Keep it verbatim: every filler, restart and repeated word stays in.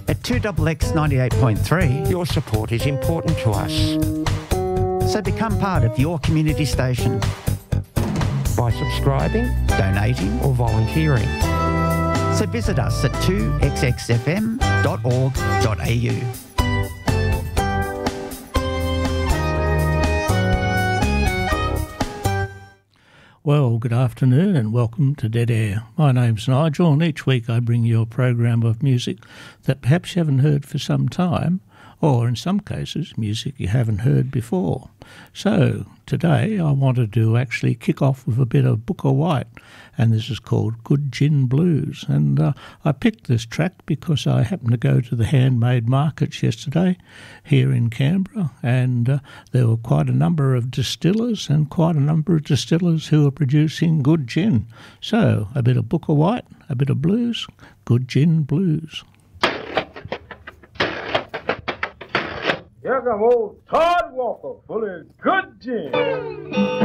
at two X X ninety-eight point three. Your support is important to us. So become part of your community station by subscribing, donating or volunteering. So visit us at two x x f m dot org dot a u. Well, good afternoon and welcome to Dead Air. My name's Nigel, and each week I bring you a program of music that perhaps you haven't heard for some time, or in some cases music you haven't heard before. So today I wanted to actually kick off with a bit of Booker White, and this is called Good Gin Blues. And uh, I picked this track because I happened to go to the handmade markets yesterday here in Canberra, and uh, there were quite a number of distillers and quite a number of distillers who are producing good gin. So a bit of Booker White, a bit of blues, Good Gin Blues. Here come old Todd Walker full of good gin.